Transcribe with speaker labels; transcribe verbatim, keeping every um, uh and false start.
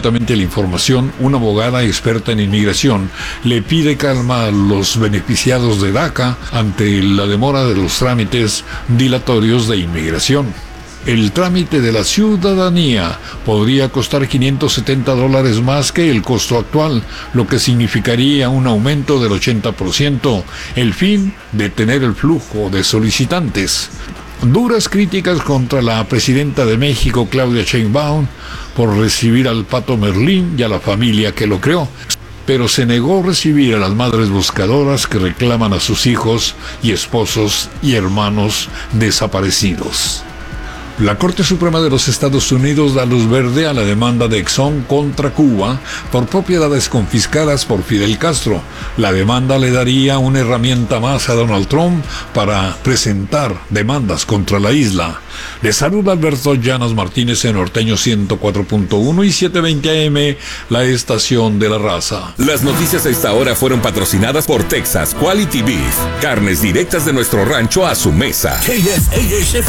Speaker 1: inmediatamente la información, una abogada experta en inmigración le pide calma a los beneficiados de DACA ante la demora de los trámites dilatorios de inmigración. El trámite de la ciudadanía podría costar quinientos setenta dólares más que el costo actual, lo que significaría un aumento del ochenta por ciento, el fin de tener el flujo de solicitantes. Duras críticas contra la presidenta de México, Claudia Sheinbaum, por recibir al Pato Merlín y a la familia que lo creó, pero se negó a recibir a las madres buscadoras que reclaman a sus hijos y esposos y hermanos desaparecidos. La Corte Suprema de los Estados Unidos da luz verde a la demanda de Exxon contra Cuba por propiedades confiscadas por Fidel Castro. La demanda le daría una herramienta más a Donald Trump para presentar demandas contra la isla. Le saluda Alberto Llanos Martínez en Norteño ciento cuatro punto uno y setecientos veinte A M, la estación de la raza.
Speaker 2: Las noticias a esta hora fueron patrocinadas por Texas Quality Beef, carnes directas de nuestro rancho a su mesa.